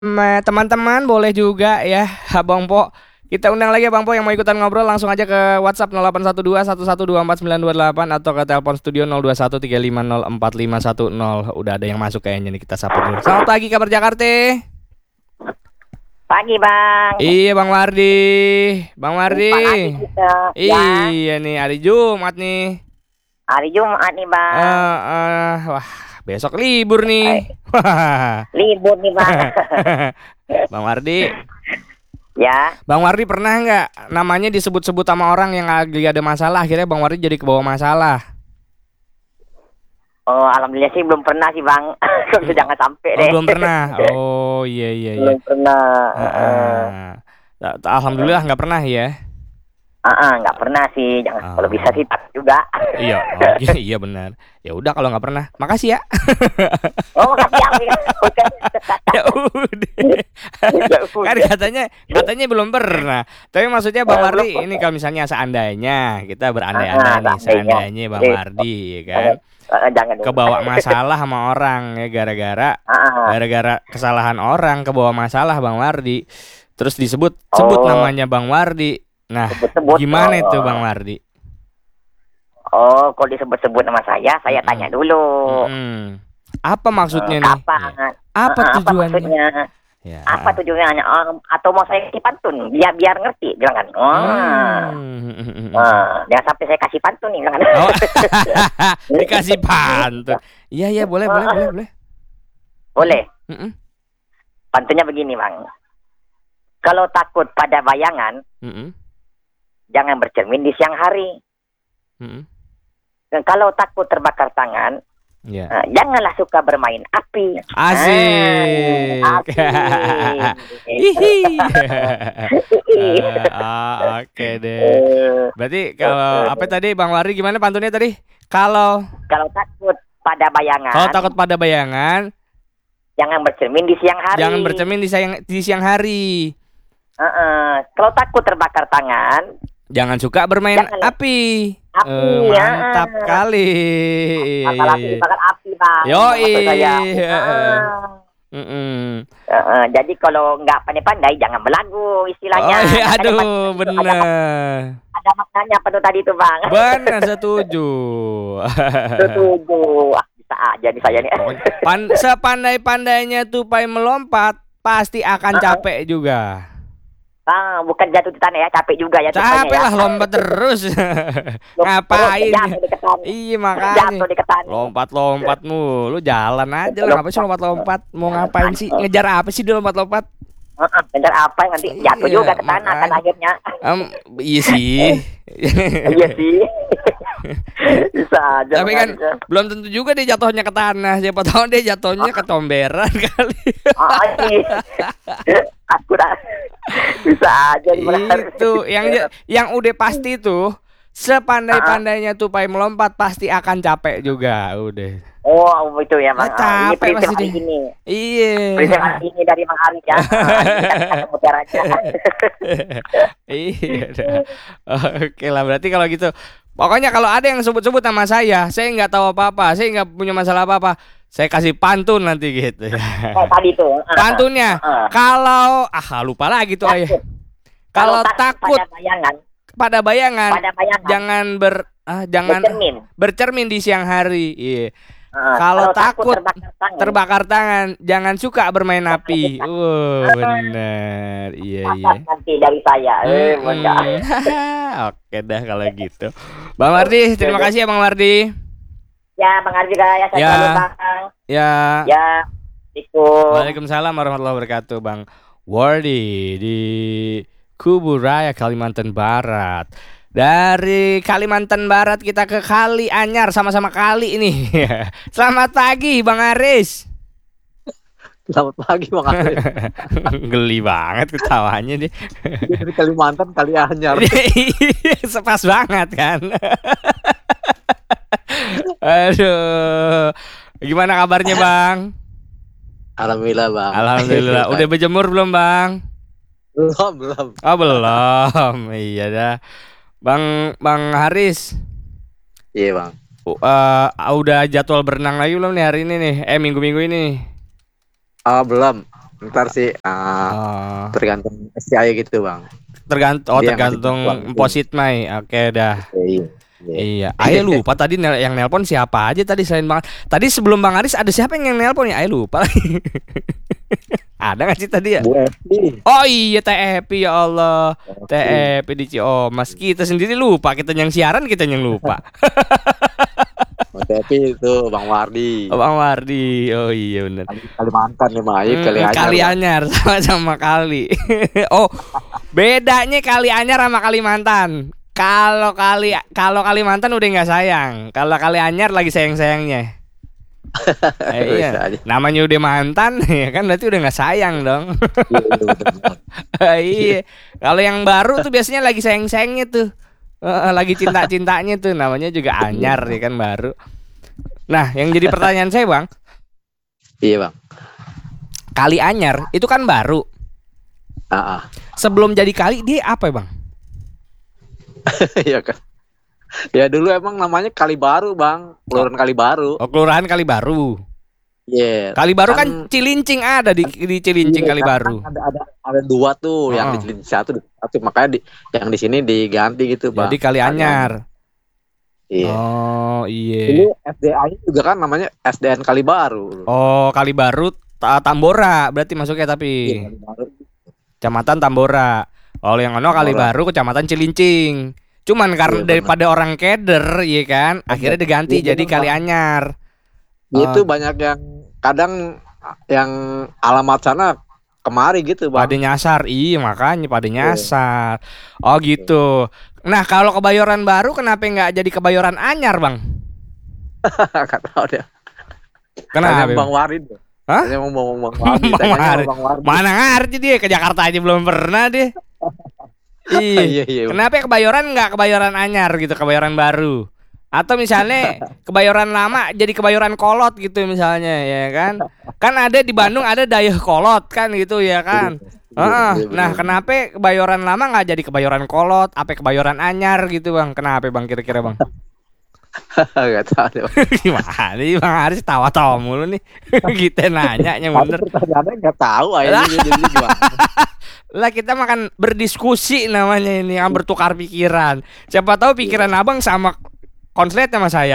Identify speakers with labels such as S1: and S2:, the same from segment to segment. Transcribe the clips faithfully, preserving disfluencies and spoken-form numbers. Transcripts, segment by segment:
S1: Me teman-teman boleh juga ya, Bang Po. Kita undang lagi ya Bang Po yang mau ikutan ngobrol langsung aja ke WhatsApp nol delapan satu dua satu satu dua empat sembilan dua delapan atau ke telepon studio nol dua satu tiga lima nol empat lima satu nol. Udah ada yang masuk kayaknya nih, kita sapa dulu. Selamat pagi kabar Jakarta.
S2: Pagi Bang.
S1: Iya Bang Wardi. Bang Wardi.
S2: Ya.
S1: Iya nih hari Jumat nih.
S2: Hari Jumat nih Bang.
S1: Uh, uh, wah besok libur nih.
S2: Libur nih Bang.
S1: Bang Wardi.
S2: Ya.
S1: Bang Wardi pernah nggak namanya disebut-sebut sama orang yang lagi ada masalah, akhirnya Bang Wardi jadi kebawa masalah?
S2: Oh alhamdulillah sih belum pernah sih Bang. Jangan sampai deh.
S1: Oh belum pernah. Oh iya iya iya.
S2: Belum pernah.
S1: Uh, uh. Alhamdulillah nggak pernah ya.
S2: Ah uh, nggak -uh, pernah sih. Jangan oh. Kalau bisa sih tak juga.
S1: Iya oh, iya, iya benar. Ya udah kalau nggak pernah, makasih ya.
S2: Oh makasih ya.
S1: Ya udah. Kan katanya katanya belum pernah. Tapi maksudnya Bang Wardi ini kalau misalnya seandainya kita berandai-andai nih, seandainya Bang Wardi ya kan.
S2: Jangan
S1: kebawa masalah sama orang ya gara-gara gara-gara kesalahan orang kebawa masalah Bang Wardi. Terus disebut sebut oh. namanya Bang Wardi. Nah, sebut-sebut. Gimana oh. itu Bang Wardi?
S2: Oh, kalau disebut-sebut nama saya, saya mm-hmm. tanya dulu.
S1: Mm-hmm. Apa maksudnya
S2: uh,
S1: nih?
S2: Apa,
S1: ya. apa uh, tujuannya? Apa maksudnya?
S2: Ya. Apa tujuannya? Um, atau mau saya kasih pantun biar biar ngerti, bilang kan. Oh. Hmm. Uh, jangan sampai saya kasih pantun nih, bilang kan. Oh.
S1: Dikasih pantun. Iya iya boleh boleh boleh boleh.
S2: Boleh.
S1: Mm-mm.
S2: Pantunnya begini Bang. Kalau takut pada bayangan, mm-mm. jangan bercermin di siang hari. Mm-mm. Dan kalau takut terbakar tangan, yeah. uh, janganlah suka bermain api.
S1: Asik.
S2: Ah, api.
S1: ah, Oke okay deh. Berarti kalau apa tadi Bang Wardi gimana pantunnya tadi? Kalau
S2: kalau takut pada bayangan.
S1: Kalau takut pada bayangan,
S2: jangan bercermin di siang hari.
S1: Jangan bercermin di siang di siang hari.
S2: Uh-uh. Kalau takut terbakar tangan,
S1: jangan suka bermain jangan api.
S2: Api
S1: uh, mantap
S2: ya.
S1: kali.
S2: Bakal api, bakal api Bang.
S1: Yoi.
S2: Uh, uh, uh, jadi kalau nggak pandai-pandai jangan belagu istilahnya.
S1: Oh, iya, aduh, benar.
S2: Ada maknanya apa tuh tadi tuh Bang?
S1: Benar, setuju.
S2: Setuju. Ah, bisa aja nih saya nih.
S1: Pan, sepandai-pandainya tupai melompat pasti akan capek uh-huh. juga.
S2: Ah, bukan jatuh di tanah ya, capek juga ya.
S1: Capek lah ya. Lompat terus. Ngapain? Iya makanya. Lompat-lompat mulu, jalan aja lah. Ngapain sih lompat-lompat? Mau ngapain sih? Ngejar apa sih dia lompat-lompat?
S2: Uh, ngejar apa nanti jatuh iya, juga ke tanah kan akhirnya.
S1: Um, iya sih.
S2: Iya sih. Bisa aja.
S1: Tapi kan aja. Belum tentu juga dia jatuhnya ke tanah. Siapa tahu dia jatuhnya ke tomberan kali.
S2: Oh, iya. Aku dah bisa aja.
S1: Itu yang yang udah pasti tuh sepandai-pandainya tupai melompat pasti akan capek juga udah.
S2: Oh itu ya Bang.
S1: Nah, capek
S2: ini
S1: pasti
S2: ini.
S1: Iya.
S2: Prinsip ini dari Bang Ari ya.
S1: Iya. Oke lah berarti kalau gitu. Pokoknya kalau ada yang sebut-sebut nama saya, saya nggak tahu apa-apa, saya nggak punya masalah apa-apa, saya kasih pantun nanti gitu.
S2: Oh, tadi tuh.
S1: Pantunnya, uh, uh. kalau ah lupa lagi tuh ayah. Kalau takut pada bayangan, pada bayangan, pada bayangan. jangan ber, ah, jangan bercermin. bercermin di siang hari. Iya. Uh, kalau, kalau takut, takut terbakar tangan. terbakar tangan, jangan suka bermain api. Uh, benar. Iya iya.
S2: Nanti dari saya. Eh,
S1: hmm. Oke dah kalau gitu. Bang Wardi, terima kasih ya Bang Wardi.
S2: Ya, Bang Wardi juga ya. Saya
S1: ya.
S2: Bang.
S1: Ya.
S2: Ya. Assalamualaikum.
S1: Waalaikumsalam warahmatullahi wabarakatuh, Bang Wardi di Kubu Raya Kalimantan Barat. Dari Kalimantan Barat kita ke Kali Anyar, sama-sama kali ini. Selamat pagi Bang Aris.
S3: Selamat pagi Bang Aris.
S1: Geli banget ketawanya dia.
S3: Dari Kalimantan Kali Anyar.
S1: Sepas banget kan. Aduh. Gimana kabarnya Bang?
S3: Alhamdulillah Bang.
S1: Alhamdulillah. Udah berjemur belum Bang?
S3: Belum, belum.
S1: Oh belum. Iya dah. Bang Bang Haris.
S3: Iya Bang.
S1: Uh, udah jadwal berenang lagi belum nih hari ini nih? Eh minggu-minggu ini?
S3: Ah belum. Ntar sih uh, oh. tergantung S C I gitu bang.
S1: Tergantung, oh tergantung posit mai. Oke dah.
S3: Iya.
S1: Iya. Ayo lupa tadi nel yang nelpon siapa aja tadi selain Bang. Tadi sebelum Bang Aris ada siapa yang nelpon ya? Ayo lupa lagi. Ada nggak sih tadi ya?
S3: Bu Epi.
S1: Oh iya Teh Epi ya Allah. Teh Epi di Ciomas. Kita sendiri lupa, kita yang siaran kita yang lupa.
S3: Teh Epi itu Bang Wardi.
S1: Oh, Bang Wardi. Oh iya benar.
S3: Kalimantan ya Bang. Hmm, kali anyar.
S1: Kali anyar sama-sama kali. Oh, bedanya Kali Anyar sama Kalimantan. Kalau kali kalau Kalimantan udah nggak sayang. Kalau Kali Anyar lagi sayang-sayangnya. Eh, iya. Namanya udah mantan ya kan berarti udah nggak sayang dong. Iya. Kalau yang baru tuh biasanya lagi sayang-sayangnya tuh. Uh, lagi cinta-cintanya tuh namanya juga anyar ya kan baru. Nah, yang jadi pertanyaan saya, Bang.
S3: Iya, Bang.
S1: Kali Anyar itu kan baru.
S3: Uh-uh.
S1: Sebelum jadi kali dia apa, Bang?
S3: Iya kan. Ya dulu emang namanya Kali Baru Bang, Kelurahan Kali Baru.
S1: Oh Kelurahan Kali Baru.
S3: Iya. Yeah,
S1: Kali Baru kan, kan Cilincing ada di di Cilincing yeah, Kali kan, Baru.
S3: Ada ada ada dua tuh, oh. Yang di Cilincing satu, satu makanya di yang di sini diganti gitu Bang.
S1: Jadi Kali Anyar.
S3: Iya.
S1: Oh iya.
S3: Dulu S D A-nya juga kan namanya S D N Kali Baru.
S1: Oh Kali Baru Tambora berarti masuknya tapi. Iya, Kali Baru. Kecamatan Tambora. Oh yang ono Kali Baru Kecamatan Cilincing. Cuman karena ya, daripada bener. Orang keder, ya kan, bener. Akhirnya diganti ya, jadi Kali Anyar.
S3: Itu oh. Banyak yang kadang yang alamat sana kemari gitu Bang.
S1: Pada nyasar, iya makanya pada nyasar. Ya. Oh gitu. Nah kalau Kebayoran Baru kenapa nggak jadi Kebayoran Anyar Bang?
S3: Gak tahu deh.
S1: Kenapa?
S3: Bang Warid.
S1: Hah?
S3: Mau ngomong Bang Warid.
S1: Mana ngerti dia ke Jakarta aja belum pernah dia. Iya. Iya, iya. Kenapa Kebayoran nggak Kebayoran Anyar gitu, Kebayoran Baru? Atau misalnya Kebayoran Lama jadi Kebayoran Kolot gitu misalnya ya kan? Kan ada di Bandung ada Dayeuh Kolot kan gitu ya kan? Uh, nah kenapa Kebayoran Lama nggak jadi Kebayoran Kolot? Apa Kebayoran Anyar gitu Bang? Kenapa Bang kira-kira Bang?
S3: Gak tahu.
S1: Gimana nih Bang Aris tawa-tawa mulu nih. Kita nanya yang bener.
S3: Pertanyaannya nggak tahu aja jadi gimana.
S1: Lah kita makan berdiskusi namanya ini, yang bertukar pikiran. Siapa tahu pikiran yeah. Abang sama konslet sama saya.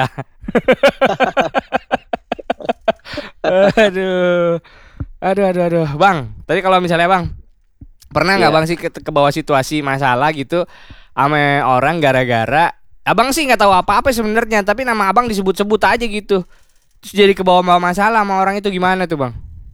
S1: Aduh. Aduh aduh aduh. Bang, tadi kalau misalnya Bang pernah nggak yeah. Bang sih ke, ke bawah situasi masalah gitu sama orang gara-gara Abang sih nggak tahu apa-apa sebenarnya, tapi nama Abang disebut-sebut aja gitu. Terus jadi ke bawah-bawah masalah sama orang itu gimana tuh Bang?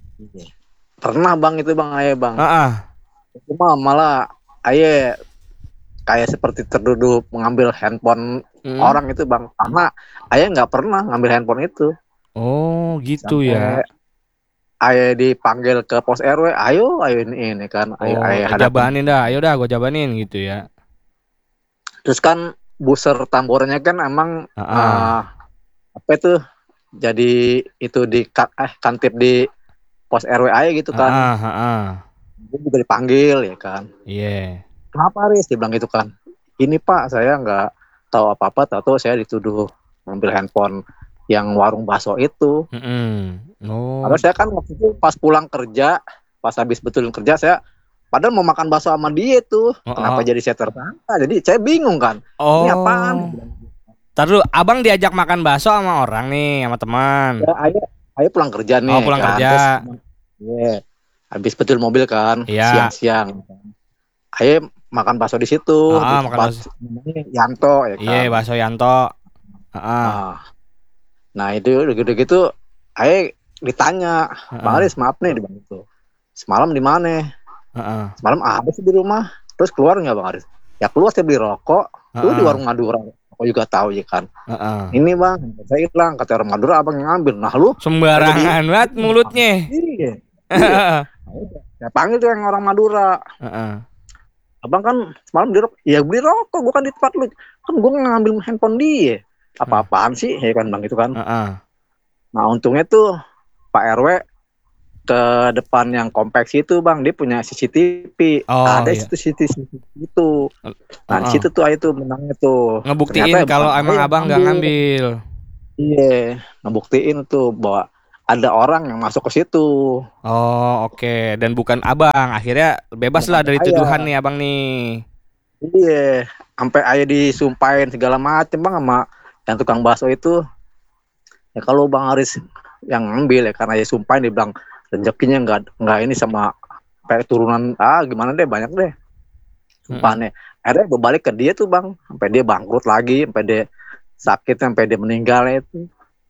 S3: Pernah Bang itu Bang Aye Bang.
S1: Uh-uh.
S3: Cuma malah Aye kayak seperti tertuduh mengambil handphone hmm. orang itu Bang, karena Aye nggak pernah ngambil handphone itu.
S1: Oh gitu. Sampai ya.
S3: Aye dipanggil ke pos R W, ayo ayo ini ini kan, ayo
S1: oh,
S3: Aye
S1: jabanin dah, ayo dah gue jabanin gitu ya.
S3: Terus kan buser Tamboranya kan emang uh-uh. uh, apa itu jadi itu di eh kantip di pos R W Aye gitu kan.
S1: Uh-uh, uh-uh.
S3: Dia juga dipanggil ya kan.
S1: Iya. Yeah.
S3: Kenapa Aris? Dia bilang gitu kan. Ini Pak, saya nggak tahu apa-apa, tahu saya dituduh ngambil handphone yang warung bakso itu.
S1: Mm-hmm. Oh.
S3: Karena saya kan waktu itu pas pulang kerja, pas habis betulin kerja saya, padahal mau makan bakso sama dia tuh. Oh, kenapa oh. jadi saya tersangka? Jadi saya bingung kan. Oh. Ini apaan?
S1: Ntar dulu, Abang diajak makan bakso sama orang nih, sama teman.
S3: Ya, ayo, ayo pulang kerja nih.
S1: Oh pulang kan. kerja.
S3: Iya. Habis betul mobil kan,
S1: ya.
S3: siang-siang. Ayo makan bakso di situ.
S1: Ah,
S3: di
S1: makan bakso.
S3: Yanto ya kan.
S1: Iya, bakso Yanto. Ah.
S3: Nah, nah itu udah gitu, ayo ditanya, ah. Bang Aris maaf nih Bang itu. Semalam di mana?
S1: Ah.
S3: Semalam habis di rumah. Terus keluar nggak Bang Aris? Ya keluar saya beli rokok. Itu di warung Madura. Aku juga tahu ya kan.
S1: Ah.
S3: Ini Bang, saya hilang kata orang Madura abang yang ngambil. Nah lu
S1: sembarangan banget mulutnya.
S3: Iya. Iya. Saya panggil tuh yang orang Madura.
S1: Uh-uh.
S3: Abang kan semalam beli rokok. Ya beli rokok, gue kan di tempat lu. Kan gue ngambil handphone dia. Apa-apaan uh. sih? Ya kan Bang itu kan.
S1: Uh-uh.
S3: Nah untungnya tuh Pak R W ke depan yang kompleks itu Bang, dia punya C C T V. Oh, ada iya. Situ C C T V itu. Nah uh-uh. di situ tuh itu menangnya tuh.
S1: Ngebuktiin kalau emang abang nggak ngambil.
S3: Iya, ngebuktiin tuh bahwa ada orang yang masuk ke situ.
S1: Oh oke, okay. Dan bukan abang. Akhirnya bebas lah dari tuduhan nih abang nih.
S3: Iya, sampai ayah disumpahin segala macem bang sama yang tukang bakso itu. Ya kalau Bang Aris yang ngambil ya karena ayah sumpahin dia bilang rezekinya nggak nggak ini sama kayak turunan ah gimana deh banyak deh sumpahannya. Hmm. Akhirnya berbalik ke dia tuh bang, sampai dia bangkrut lagi, sampai dia sakit, sampai dia meninggal itu.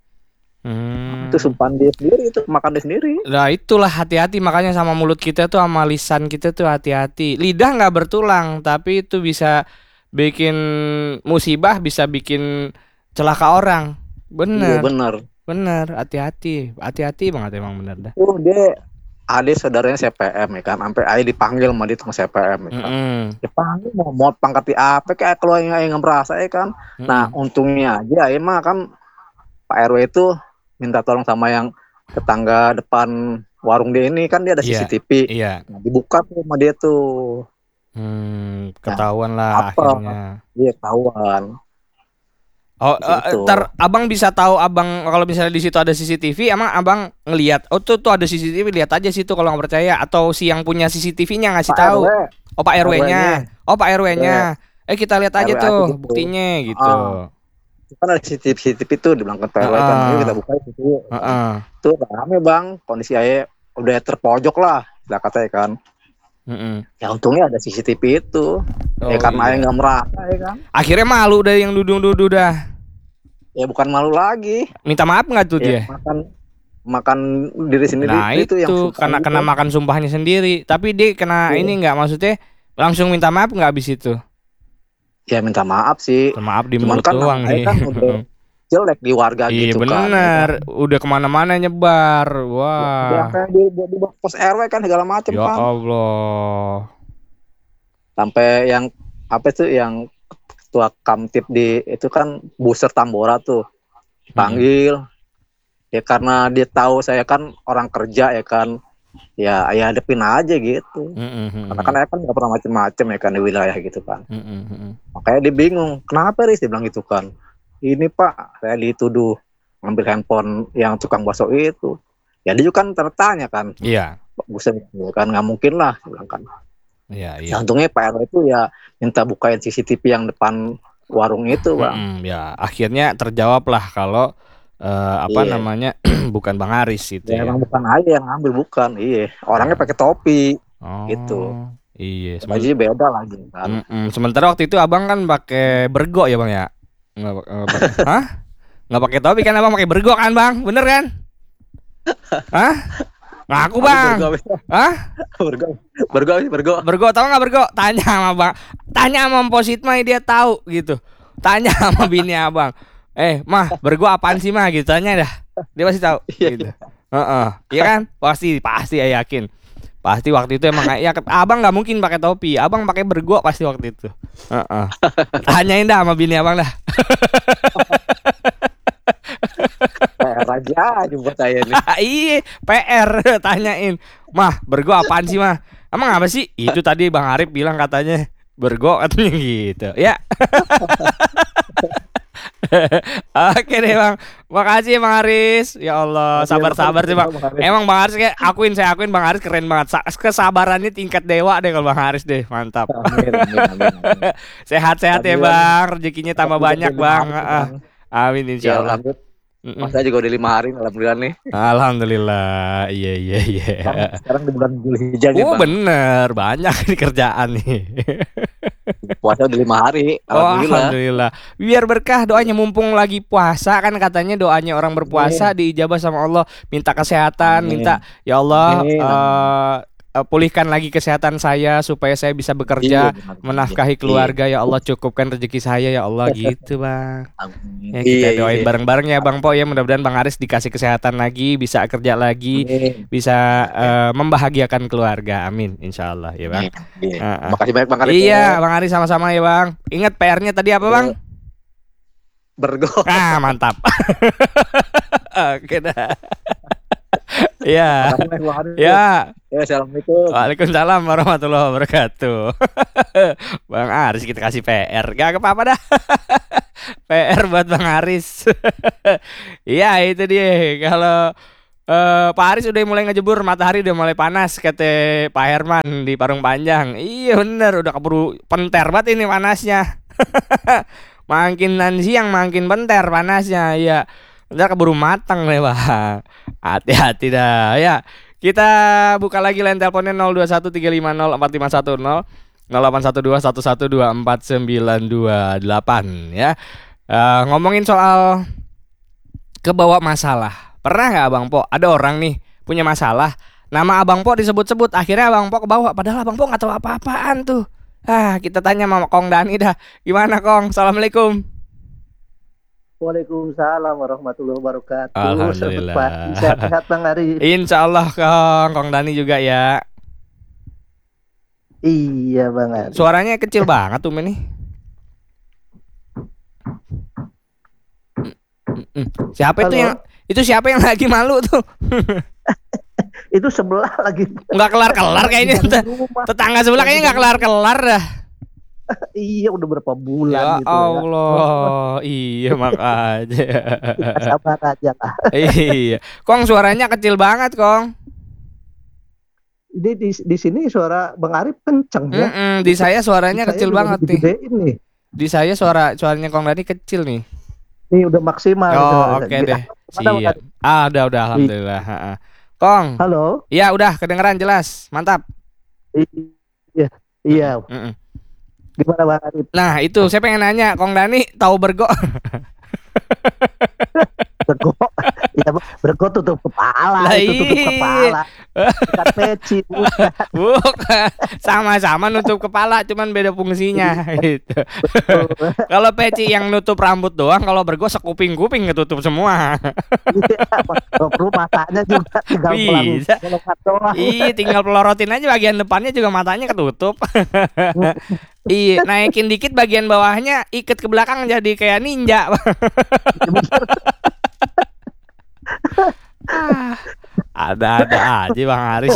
S3: Hmm. Itu sumpahan dia sendiri, itu makan dia sendiri.
S1: Nah itulah hati-hati makanya sama mulut kita tuh, sama lisan kita tuh hati-hati. Lidah nggak bertulang, tapi itu bisa bikin musibah, bisa bikin celaka orang. Bener.
S3: Iya bener.
S1: Bener, hati-hati, hati-hati banget emang bener dah.
S3: Oh dia adik saudaranya C P M ya kan, sampai ayah dipanggil sama dia tukang C P M ya kan. Mm-hmm. Dipanggil mau mau pangkat di apa kayak kalau yang ayah nggak merasa ya kan. Mm-hmm. Nah untungnya aja ayah mah kan Pak R W itu minta tolong sama yang tetangga depan warung dia ini kan dia ada
S1: yeah,
S3: C C T V.
S1: Iya. Yeah.
S3: Nah, dibuka tuh sama dia tuh.
S1: Hmm, ketahuan nah, lah
S3: apa?
S1: akhirnya.
S3: Iya ketahuan.
S1: Oh, uh, ntar abang bisa tahu abang kalau misalnya di situ ada C C T V, emang abang ngelihat, oh tuh tuh ada C C T V, lihat aja situ kalau nggak percaya, atau si yang punya C C T V-nya ngasih tahu. Oh Pak R W-nya, oh Pak R W-nya, eh kita lihat aja R W tuh gitu. Buktinya gitu.
S3: Ah. Kan ada C C T V itu di belakang P R W kan, uh, kita buka itu. Uh, uh. Tuh rame bang, kondisi ayah udah terpojok lah, lah katanya kan. Uh-uh. Ya untungnya ada C C T V itu, oh, ya karena iya. ayah nggak merasa ya kan.
S1: Akhirnya malu dari yang dudung-dudung dah.
S3: Ya bukan malu lagi.
S1: Minta maaf nggak tuh
S3: ya,
S1: dia?
S3: Makan makan diri sendiri.
S1: Nah itu, itu yang karena itu. Kena makan sumpahnya sendiri. Tapi dia kena ya. Ini nggak, maksudnya langsung minta maaf nggak abis itu?
S3: Ya minta maaf sih.
S1: Minta maaf di mulut kan doang nih.
S3: Kan udah jelek di warga
S1: iya,
S3: gitu
S1: bener. Kan. Bener. Udah kemana-mana nyebar. Wah.
S3: Sampai di, di, di pos R W kan segala macam
S1: ya
S3: kan.
S1: Ya Allah.
S3: Sampai yang apa tuh yang ketua Kamtib di itu kan Buser Tambora tuh dipanggil. Hmm. Ya karena dia tahu saya kan orang kerja ya kan. Ya ya hadepin aja gitu. Mm-hmm. Karena kan saya kan nggak pernah macem-macem ya kan di wilayah gitu kan. Mm-hmm. Makanya dia bingung, kenapa Riz dia bilang gitu kan. Ini Pak, saya dituduh ngambil handphone yang tukang bakso itu. Ya dia juga kan tertanya kan.
S1: Iya.
S3: Buset kan nggak mungkin lah, bilang kan.
S1: Iya, iya.
S3: Untungnya Pak R W itu ya minta bukain C C T V yang depan warung itu, Bang.
S1: Mm-hmm, ya, akhirnya terjawab lah kalau uh, apa iya. namanya bukan Bang Aris itu.
S3: Ya,
S1: ya.
S3: Emang bukan aja yang ngambil, bukan. Iya, orangnya pakai topi. Oh, gitu.
S1: Iya,
S3: sementara beda lagi kan.
S1: Mm-mm. Sementara waktu itu Abang kan pakai bergo ya, Bang ya? Enggak pakai. Hah? Enggak pakai topi kan Abang pakai bergo kan, Bang? Bener kan? Hah? Ngaku Bang. Hah?
S3: Bergo. Bergo, bergo.
S1: Bergo tahu enggak bergo? Tanya sama Bang. Tanya sama Posit Mai dia tahu gitu. Tanya sama bini Abang. Eh, Mah, bergo apaan sih Mah gitu tanya dah. Dia pasti tahu gitu. Heeh. Iya kan? Pasti, pasti ya yakin. Pasti waktu itu emang ya Abang enggak mungkin pakai topi. Abang pakai bergo pasti waktu itu. Heeh. Tanyain dah sama bini Abang dah.
S3: P R aja aja buat saya nih.
S1: Iya, P R tanyain. Mah, bergo apaan sih Mah? Emang apa sih? Itu tadi Bang Arif bilang katanya bergo katanya gitu. Ya. Oke deh Bang. Makasih Bang Aris. Ya Allah, sabar-sabar sih Bang. Emang Bang Aris kayak akuin saya akuin Bang Aris keren banget. Kesabarannya tingkat dewa deh kalau Bang Aris deh. Mantap. Sehat-sehat ya Bang. Rezekinya tambah banyak Bang. Amin insyaallah.
S3: Mas saya juga udah lima hari alhamdulillah nih.
S1: Alhamdulillah. Iya iya iya.
S3: Sekarang di bulan Zulhijjah nih,
S1: Oh, bener, banyak nih kerjaan nih.
S3: Puasa udah lima hari.
S1: Alhamdulillah. Oh, alhamdulillah. Biar berkah doanya mumpung lagi puasa kan katanya doanya orang berpuasa Amin. Diijabah sama Allah, minta kesehatan, Amin. Minta ya Allah Amin. Uh, Uh, pulihkan lagi kesehatan saya supaya saya bisa bekerja, iya, menafkahi keluarga iya. Ya Allah cukupkan rezeki saya ya Allah gitu Bang. Amin. Ya, kita iya, doain iya. Bareng-bareng ya Bang Po ya, mudah-mudahan Bang Aris dikasih kesehatan lagi, bisa kerja lagi, Amin. Bisa uh, membahagiakan keluarga. Amin insyaallah ya Bang.
S3: Iya. Uh, uh. Makasih banyak Bang Aris.
S1: Iya Bang Aris sama-sama ya Bang. Ingat P R-nya tadi apa Bang?
S3: Bergo.
S1: Ah mantap. Oke dah. Ya. Ya.
S3: Ya, assalamualaikum.
S1: Waalaikumsalam warahmatullahi wabarakatuh. Bang Aris kita kasih P R. Gak apa-apa dah. P R buat Bang Aris. Iya itu dia. Kalau Uh, Pak Haris udah mulai ngejebur, matahari udah mulai panas kata Pak Herman di Parung Panjang. Iya bener, udah keburu penter banget ini panasnya. Makin siang makin penter panasnya. Iya, udah keburu matang deh Pak. Hati-hati dah ya. Kita buka lagi line teleponnya nol dua satu tiga lima nol empat lima satu nol nol delapan satu dua satu satu dua empat sembilan dua delapan ya. Uh, ngomongin soal kebawa masalah. Pernah nggak Abang Po, ada orang nih punya masalah, nama Abang Po disebut-sebut, akhirnya Abang Po kebawa, padahal Abang Po nggak tahu apa-apaan tuh. Ah, kita tanya sama Kong Dani dah. Gimana Kong? Assalamualaikum.
S4: Waalaikumsalam warahmatullahi wabarakatuh.
S1: Alhamdulillah.
S4: Selamat pagi, sehat Bang Ari.
S1: Insya Allah Kong, Kong Dani juga ya.
S4: Iya Bang Ari.
S1: Suaranya kecil banget tuh nih. Siapa Halo. itu yang itu siapa yang lagi malu tuh?
S4: Itu sebelah lagi.
S1: Nggak kelar-kelar kayaknya. Tetangga sebelah kayaknya nggak kelar-kelar dah.
S4: Iya udah berapa bulan
S1: ya
S4: gitu
S1: Allah. Ya. Iya makanya.
S4: Sabar aja lah.
S1: Iya. Kong suaranya kecil banget Kong.
S4: Di di, di sini suara Bang Arif kenceng ya.
S1: Mm-mm, di saya suaranya di kecil saya banget nih.
S4: nih. Di
S1: saya suara suaranya Kong Dani kecil nih.
S4: Ini udah maksimal.
S1: Oh oke okay deh. Siap. Ah udah udah alhamdulillah. Ha-ha. Kong.
S4: Halo.
S1: Iya udah kedengeran jelas. Mantap.
S4: Iya. Iya.
S1: Mm-mm.
S4: Gimana Bang Arif?
S1: Nah itu saya pengen nanya Kong Dani tahu bergo?
S4: Bergo, ya bergo tutup kepala,
S1: lah,
S4: itu tutup kepala, bukan peci, bukan.
S1: Bukan, sama-sama nutup kepala, cuman beda fungsinya gitu. Kalau peci yang nutup rambut doang, kalau bergo sekuping-kuping ketutup semua.
S4: Kalau perlu matanya juga tinggal
S1: bisa. Iya, tinggal pelorotin aja bagian depannya juga matanya ketutup. Iya, naikin dikit bagian bawahnya, ikat ke belakang jadi kayak ninja. Ah, ada-ada aja Bang Haris.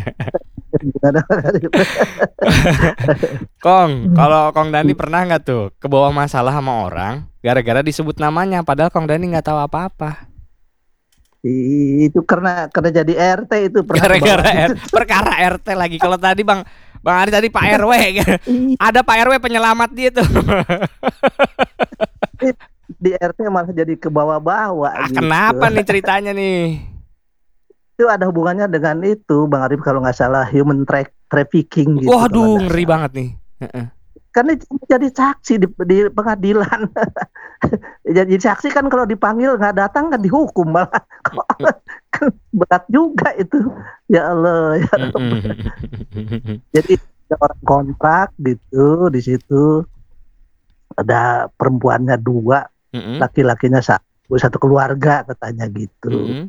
S1: Kong, kalau Kong Dani pernah nggak tuh kebawa masalah sama orang gara-gara disebut namanya, padahal Kong Dani nggak tahu apa-apa?
S4: Itu karena karena jadi R T itu pernah.
S1: Gara-gara R, perkara R T lagi. Kalau tadi Bang Bang Haris tadi Pak R W, ada Pak R W penyelamat dia tuh.
S4: Di R T malah jadi ke bawah-bawah.
S1: Ah,
S4: gitu.
S1: Kenapa nih ceritanya nih?
S4: Itu ada hubungannya dengan itu, Bang Arif kalau nggak salah human tra- trafficking gitu.
S1: Waduh, ngeri banget nih.
S4: Karena jadi saksi di, di pengadilan. Jadi saksi kan kalau dipanggil nggak datang kan dihukum malah. Kan berat juga itu. Ya Allah. Ya Allah. Jadi ada orang kontrak gitu di situ. Ada perempuannya dua. Mm-hmm. Laki-lakinya satu, satu keluarga katanya gitu. Mm-hmm.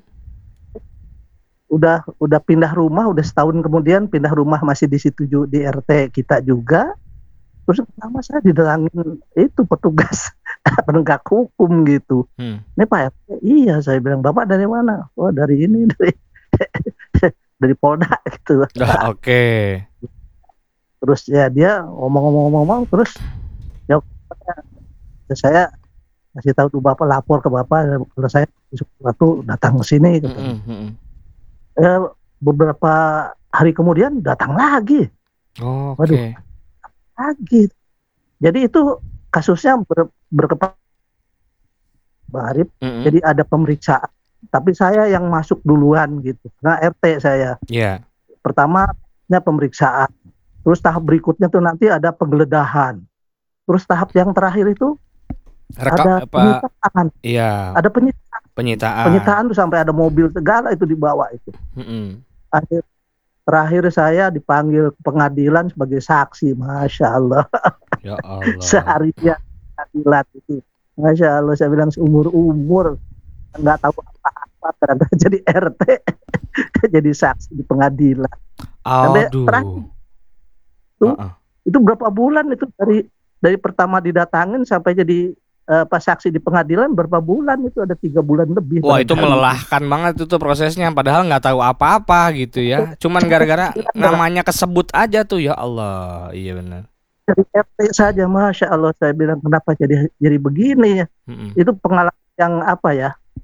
S4: Udah udah pindah rumah, udah setahun kemudian pindah rumah masih di situ di R T kita juga. Terus pertama saya didatangin itu petugas penegak hukum gitu. Hmm. Ini Pak R T, iya saya bilang Bapak dari mana? Oh dari ini dari dari Polda gitu.
S1: Oh, Oke. Okay.
S4: Terus ya dia ngomong-ngomong-ngomong terus ya saya kasih tahu tuh Bapak, lapor ke Bapak kalau saya suatu datang ke sini gitu. Mm-hmm. Eh, beberapa hari kemudian datang lagi.
S1: Oh, oke. Okay.
S4: Lagi. Jadi itu kasusnya ber, berkepa Bang Arif. Mm-hmm. Jadi ada pemeriksaan, tapi saya yang masuk duluan gitu. Nah, R T saya. Iya. Yeah. Pertamanya pemeriksaan. Terus tahap berikutnya tuh nanti ada penggeledahan. Terus tahap yang terakhir itu Reka, ada apa, penyitaan.
S1: Iya.
S4: Ada penyitaan.
S1: Penyitaan.
S4: Penyitaan tuh sampai ada mobil segala itu dibawa itu. Mm-hmm. Akhir terakhir saya dipanggil ke pengadilan sebagai saksi, masya Allah. Ya Allah. Seharian pengadilan itu, masya Allah. Saya bilang seumur umur nggak tahu apa-apa, ternyata jadi R T, jadi saksi di pengadilan. Sampai terakhir itu, uh-uh. itu berapa bulan itu dari dari pertama didatangin sampai jadi Uh, pas saksi di pengadilan berapa bulan itu ada tiga bulan lebih.
S1: Wah itu melelahkan banget itu prosesnya, padahal nggak tahu apa-apa gitu ya. Cuman gara-gara namanya kesebut aja tuh, ya Allah. Iya benar.
S4: Dari R T saja, masya Allah, saya bilang kenapa jadi jadi begini ya. Mm-hmm. Itu pengalaman yang apa ya?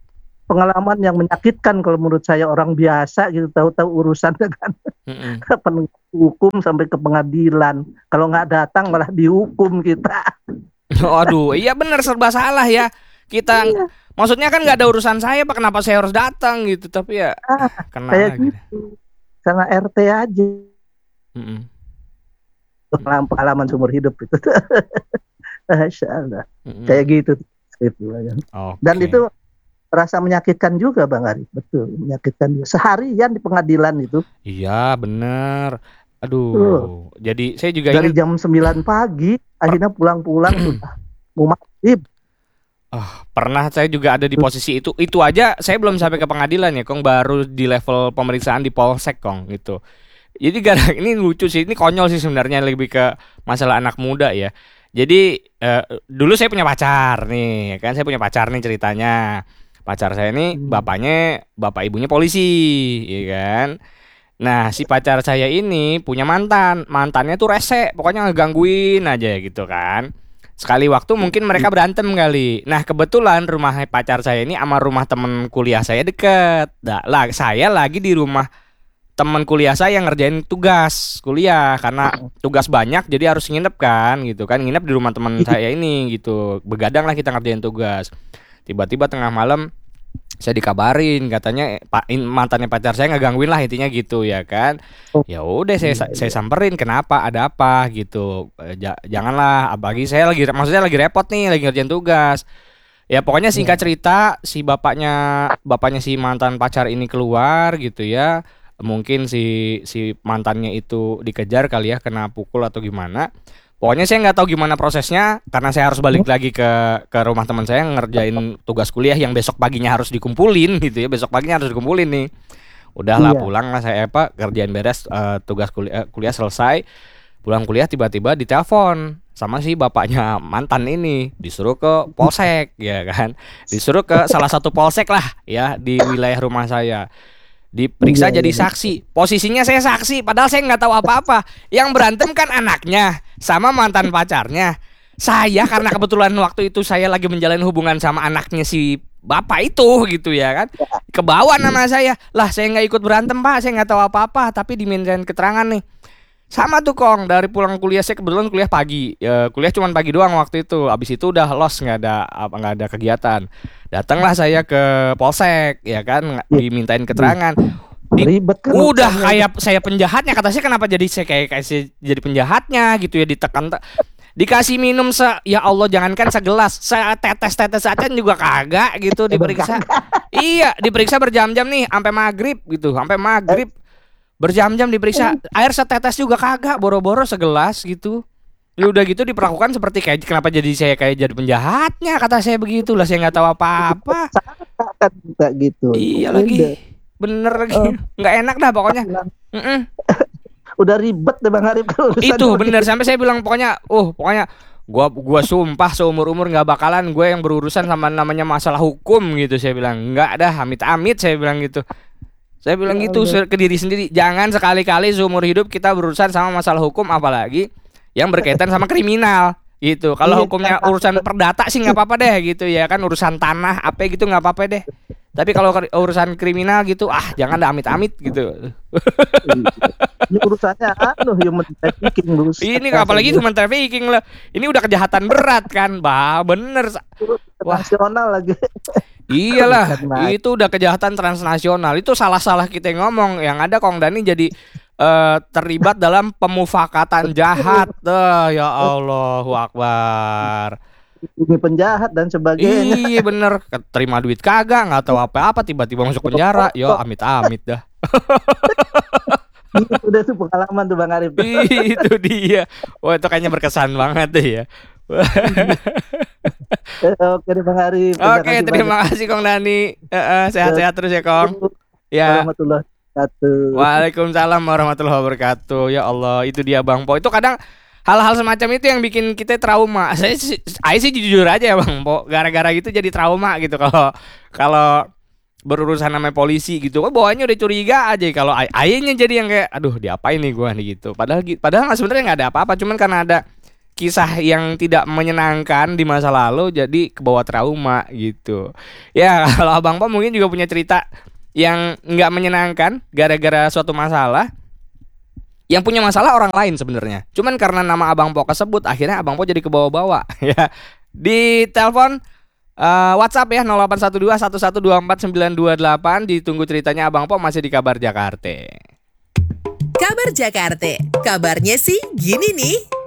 S4: pengalaman yang menyakitkan kalau menurut saya orang biasa gitu, tahu-tahu urusan dengan penegak hukum sampai ke pengadilan. Kalau nggak datang malah dihukum kita.
S1: Aduh, iya benar, serba salah ya. Kita iya. Maksudnya kan nggak ada urusan saya, Pak, kenapa saya harus datang gitu? Tapi ya
S4: ah,
S1: kena
S4: kayak gitu. Karena R T aja. Mm-mm. Pengalaman seumur hidup itu. Masya Allah. Mm-mm. Kayak gitu. Okay. Dan itu rasa menyakitkan juga Bang Arif. Betul, menyakitkan juga. Seharian di pengadilan itu.
S1: Iya, benar. Aduh. Tuh. Jadi saya juga
S4: dari
S1: ingin...
S4: jam sembilan pagi akhirnya pulang-pulang sudah mau maghrib.
S1: Oh, pernah saya juga ada di posisi itu. Itu aja saya belum sampai ke pengadilan ya, Kong, baru di level pemeriksaan di Polsek, Kong, gitu. Jadi gara ini lucu sih, ini konyol sih sebenarnya, lebih ke masalah anak muda ya. Jadi eh, dulu saya punya pacar nih, kan saya punya pacar nih ceritanya. Pacar saya ini bapaknya, bapak ibunya polisi, ya kan. Nah, si pacar saya ini punya mantan, mantannya tuh rese, pokoknya ngegangguin aja gitu kan. Sekali waktu mungkin mereka berantem kali. Nah, kebetulan rumah pacar saya ini sama rumah temen kuliah saya deket. Nah, lah saya lagi di rumah temen kuliah saya yang ngerjain tugas kuliah karena tugas banyak jadi harus nginep kan gitu kan, nginep di rumah teman saya ini gitu. Begadang lah kita ngerjain tugas. Tiba-tiba tengah malam saya dikabarin katanya pak mantannya pacar saya ngegangguin lah, intinya gitu ya kan. Ya udah saya saya samperin, kenapa, ada apa gitu. J- janganlah, apalagi saya lagi maksudnya lagi repot nih, lagi ngerjain tugas. Ya pokoknya singkat cerita, si bapaknya bapaknya si mantan pacar ini keluar gitu ya. Mungkin si si mantannya itu dikejar kali ya, kena pukul atau gimana. Pokoknya saya nggak tahu gimana prosesnya karena saya harus balik lagi ke ke rumah teman saya ngerjain tugas kuliah yang besok paginya harus dikumpulin gitu ya. Besok paginya harus dikumpulin nih. Udahlah iya. Pulang lah saya apa kerjaan beres, uh, tugas kuliah kuliah selesai. Pulang kuliah tiba-tiba ditelepon sama si bapaknya mantan ini, disuruh ke polsek ya kan. Disuruh ke salah satu polsek lah ya di wilayah rumah saya. Diperiksa iya, jadi iya. Saksi. Posisinya saya saksi, padahal saya nggak tahu apa-apa. Yang berantem kan anaknya sama mantan pacarnya. Saya karena kebetulan waktu itu saya lagi menjalin hubungan sama anaknya si bapak itu gitu ya kan. Kebawa nama saya. Lah saya nggak ikut berantem Pak, saya nggak tahu apa-apa. Tapi dimintain keterangan nih. Sama tuh Kong, dari pulang kuliah saya kebetulan kuliah pagi. Ya, kuliah cuma pagi doang waktu itu. Abis itu udah los, nggak ada apa nggak ada kegiatan. Datanglah saya ke polsek ya kan, dimintain keterangan. Di, Ribet kan udah kayak saya penjahatnya, kata saya kenapa jadi saya kayak kayak saya jadi penjahatnya gitu ya, ditekan dikasih minum se ya Allah jangankan segelas, saya tetes-tetes aja juga kagak gitu diperiksa. Iya, diperiksa berjam-jam nih sampai maghrib gitu, sampai maghrib. Berjam-jam diperiksa, air setetes juga kagak, boro-boro segelas gitu. Ya udah gitu diperlakukan seperti kayak kenapa jadi saya kayak jadi penjahatnya, kata saya begitu lah, saya nggak tahu apa-apa.
S4: Kayak gitu.
S1: Iya lagi, bener lagi, nggak enak dah pokoknya.
S4: Udah ribet deh Bang Arif.
S1: Itu bener, sampai saya bilang pokoknya, oh pokoknya gua gua sumpah seumur-umur nggak bakalan gue yang berurusan sama namanya masalah hukum gitu, saya bilang nggak dah, amit-amit saya bilang gitu. Saya bilang ya, gitu udah. Ke diri sendiri, jangan sekali-kali seumur hidup kita berurusan sama masalah hukum, apalagi yang berkaitan sama kriminal gitu. Kalau hukumnya urusan perdata sih nggak apa-apa deh gitu ya kan, urusan tanah apa gitu nggak apa-apa deh. Tapi kalau urusan kriminal gitu, ah jangan dah amit-amit gitu.
S4: Ini urusannya anu human trafficking bos.
S1: Ini apalagi human trafficking lah. Ini udah kejahatan berat kan, bah bener.
S4: Nasional lagi.
S1: Iyalah, itu udah kejahatan transnasional. Itu salah-salah kita ngomong. Yang ada Kong Dani jadi uh, terlibat dalam pemufakatan jahat. Uh, ya Allahu Akbar.
S4: Ini penjahat dan sebagainya.
S1: Iya bener, terima duit kagak, nggak tahu apa-apa, tiba-tiba masuk penjara. Yo amit-amit dah.
S4: Itu udah tuh pengalaman tuh Bang Arif.
S1: Itu dia. Wah itu kayaknya berkesan banget deh ya.
S4: Oke deh Bang Arif.
S1: Oke terima kasih Kong Dani. uh, Sehat-sehat terus ya Kong. Ya.
S4: Warahmatullahi wabarakatuh.
S1: Waalaikumsalam warahmatullahi wabarakatuh. Ya Allah, itu dia Bang Po. Itu kadang hal-hal semacam itu yang bikin kita trauma. Saya sih, saya sih jujur aja ya Bang Po. Gara-gara gitu jadi trauma gitu kalau kalau berurusan sama polisi gitu. Kok bawaannya udah curiga aja kalau ay- ayahnya jadi yang kayak aduh diapain nih gua nih gitu. Padahal padahal sebenarnya nggak ada apa-apa, cuman karena ada kisah yang tidak menyenangkan di masa lalu jadi kebawa trauma gitu. Ya kalau Abang Po mungkin juga punya cerita yang nggak menyenangkan gara-gara suatu masalah. Yang punya masalah orang lain sebenarnya. Cuman karena nama Abang Po kesebut, akhirnya Abang Po jadi kebawa-bawa. Ya. Di telepon uh, WhatsApp ya nol delapan satu dua satu satu dua empat sembilan dua delapan. Ditunggu ceritanya Abang Po masih di Kabar Jakarta.
S5: Kabar Jakarta. Kabarnya sih gini nih.